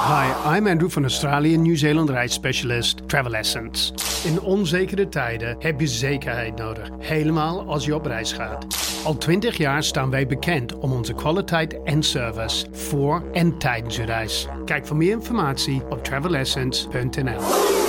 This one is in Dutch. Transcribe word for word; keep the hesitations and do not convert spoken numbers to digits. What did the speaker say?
Hi, I'm Andrew van Australië Nieuw-Zeeland reisspecialist Travel Essence. In onzekere tijden heb je zekerheid nodig, helemaal als je op reis gaat. Al twintig jaar staan wij bekend om onze kwaliteit en service voor en tijdens je reis. Kijk voor meer informatie op travel essence punt n l.